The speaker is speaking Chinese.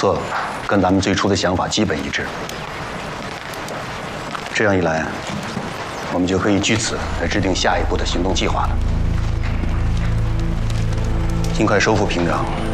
策跟咱们最初的想法基本一致。这样一来，我们就可以据此来制定下一步的行动计划了。尽快收复平壤。